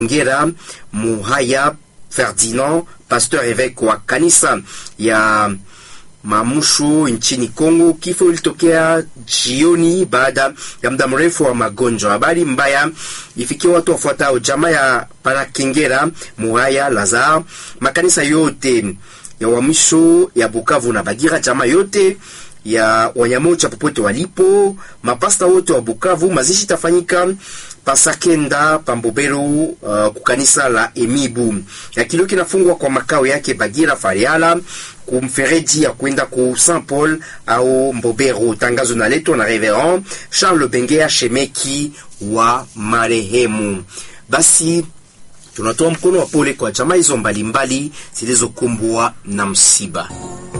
Ngera Muhaya Ferdinand, pasteur évêque wa kanisa ya Mamushu nchini Kongo. Kifo ilitokea jioni baada ya muda mrefu wa magonjwa. Habari mbaya ifikia watu wafuatao: jamaa ya Parakengera Muhaya Lazar, makanisa yote ya Wamisho ya Bukavu na Bagira, jamaa yote ya Wanyamocha popote walipo, mapasta wote wa Bukavu. Mazishi tafanyika Pasakenda Pambobero, kukanisa la Emibu. Ya kilio kinafungwa kwa makao yake Bagira Fariala, kumfereji ya kwenda ku Saint Paul au Mbobero. Tangazo na leto na Reverend Charles Bengea Shemeki wa marehemu. Basi tunatoa mkono wa pole kwa jamaa hizo mbalimbali zilizokumbwa na msiba.